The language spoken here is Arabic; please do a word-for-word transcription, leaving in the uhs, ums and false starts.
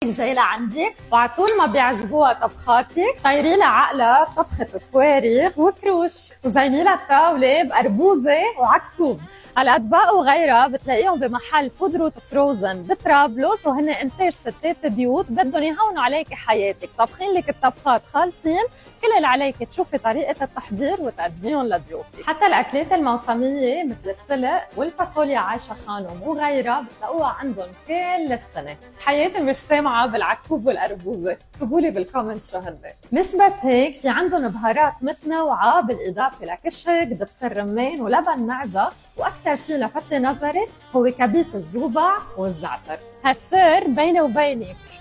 جاي لعندي وعلى طول ما بيعجبوها طبخاتك طيري لها عقلها طبخة فوارغ وكروش وزيني لها الطاولة بقربوزة وعكوب. هالأطباق وغيرها بتلاقيهم بمحل فود روت فروزن بطرابلس وهن انتاج ستات بيوت بدهم يهونوا عليكي حياتك، طابخين لك الطبخات خالصين، كل اللي عليك تشوفي طريقة التحضير وتقدميهم لضيوفك. حتى الأكلات الموسمية مثل السلق والفاصوليا عايشة خانم وغيرها بتلاقوها عندهم كل السنة. حياتي مش سامعة بالعكوب والقربوزة، اكتبولي بالكومنت شو هن. مش بس هيك، في عندهم بهارات متنوعة بالإضافة لكشك دبس الرمان ولبن معزة، وأكثر شيء لفت نظري هو كبيس الزوبع والزعتر. هالسر بيني وبينك